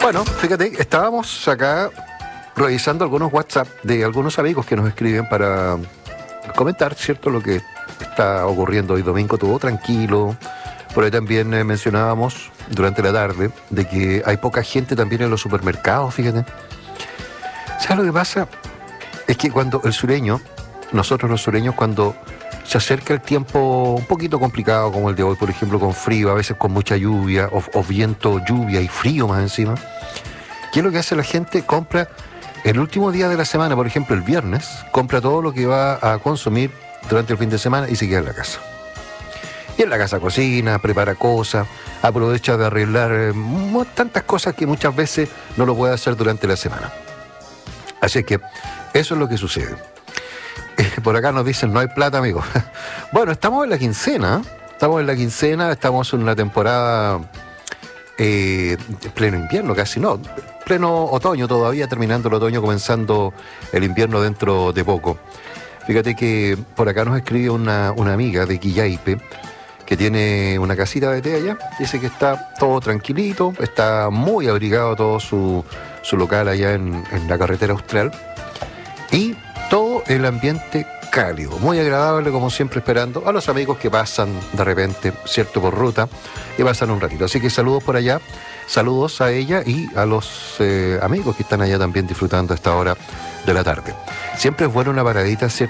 Bueno, fíjate, estábamos acá revisando algunos WhatsApp de algunos amigos que nos escriben para comentar, ¿cierto?, lo que está ocurriendo hoy domingo, todo tranquilo. Por ahí también mencionábamos durante la tarde de que hay poca gente también en los supermercados, fíjate. ¿Sabes lo que pasa? Es que cuando el sureño, nosotros los sureños, cuando se acerca el tiempo un poquito complicado como el de hoy, por ejemplo, con frío, a veces con mucha lluvia, o viento, lluvia y frío más encima, ¿qué es lo que hace la gente? Compra el último día de la semana, por ejemplo, el viernes, compra todo lo que va a consumir durante el fin de semana y se queda en la casa. Y en la casa cocina, prepara cosas, aprovecha de arreglar tantas cosas que muchas veces no lo puede hacer durante la semana. Así que eso es lo que sucede. Por acá nos dicen, no hay plata, amigos. Bueno, estamos en la quincena, estamos en una temporada pleno invierno, casi no, pleno otoño todavía, terminando el otoño, comenzando el invierno dentro de poco. Fíjate que por acá nos escribe una amiga de Quillaipe, que tiene una casita de té allá, dice que está todo tranquilito, está muy abrigado todo su local allá en la carretera austral, y todo el ambiente cálido, muy agradable, como siempre, esperando a los amigos que pasan de repente, cierto, por ruta, y pasan un ratito. Así que saludos por allá, saludos a ella y a los amigos que están allá también disfrutando a esta hora de la tarde. Siempre es bueno una paradita, ¿cierto?,